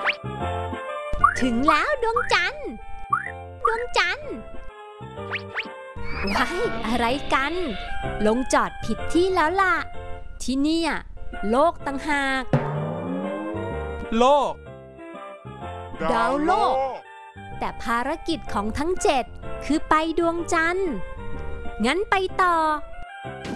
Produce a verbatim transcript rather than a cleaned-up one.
ถึงแล้วดวงจันทร์ดวงจันทร์ว้ายอะไรกัน ลงจอดผิดที่แล้วล่ะ ที่เนี่ยโลกต่างหากโลกดาวโลก แต่ภารกิจของทั้งเจ็ดคือไปดวงจันทร์ งั้นไปต่อ